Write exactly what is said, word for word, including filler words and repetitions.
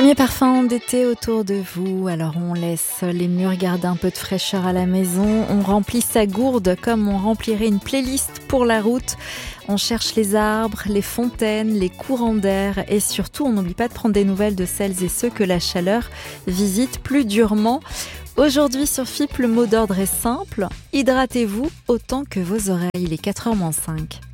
Premier parfum d'été autour de vous, alors on laisse les murs garder un peu de fraîcheur à la maison, on remplit sa gourde comme on remplirait une playlist pour la route, on cherche les arbres, les fontaines, les courants d'air et surtout on n'oublie pas de prendre des nouvelles de celles et ceux que la chaleur visite plus durement. Aujourd'hui sur F I P, le mot d'ordre est simple, hydratez-vous autant que vos oreilles, il est quatre heures moins cinq.